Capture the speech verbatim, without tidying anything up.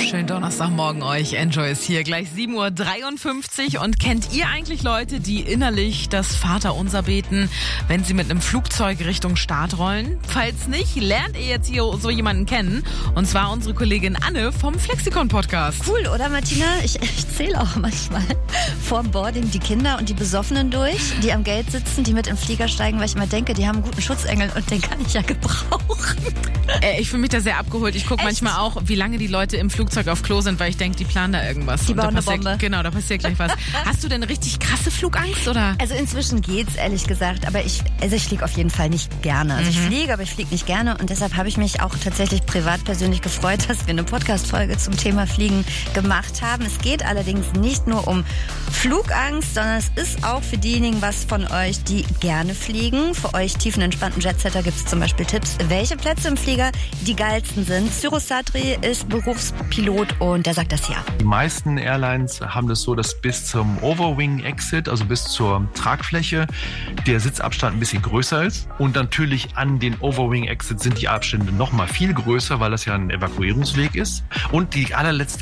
Schönen Donnerstagmorgen euch. Enjoy ist hier. Gleich sieben Uhr dreiundfünfzig. Und kennt ihr eigentlich Leute, die innerlich das Vaterunser beten, wenn sie mit einem Flugzeug Richtung Start rollen? Falls nicht, lernt ihr jetzt hier so jemanden kennen. Und zwar unsere Kollegin Anne vom Flexikon-Podcast. Cool, oder Martina? Ich, ich zähle auch manchmal vorm Boarding die Kinder und die Besoffenen durch, die am Gate sitzen, die mit im Flieger steigen, weil ich immer denke, die haben einen guten Schutzengel und den kann ich ja gebrauchen. Äh, ich fühle mich da sehr abgeholt. Ich gucke manchmal auch, wie lange die Leute im Flugzeug auf Klo sind, weil ich denke, die planen da irgendwas. Die und da bauen eine passiert, Bombe. Genau, da passiert gleich was. Hast du denn richtig krasse Flugangst, oder? Also inzwischen geht's, ehrlich gesagt, aber ich, also ich fliege auf jeden Fall nicht gerne. Also Mhm. ich fliege, aber ich fliege nicht gerne und deshalb habe ich mich auch tatsächlich privat persönlich gefreut, dass wir eine Podcast-Folge zum Thema Fliegen gemacht haben. Es geht allerdings nicht nur um Flugangst, sondern es ist auch für diejenigen was von euch, die gerne fliegen. Für euch tiefenentspannten Jetsetter gibt es zum Beispiel Tipps, welche Plätze im Flieger die geilsten sind. Cyrus Satri ist Berufspilot und der sagt das hier. Die meisten Airlines haben das so, dass bis zum Overwing Exit, also bis zur Tragfläche, der Sitzabstand ein bisschen größer ist. Und natürlich an den Overwing Exit sind die Abstände noch mal viel größer, weil das ja ein Evakuierungsweg ist. Und die allerletzte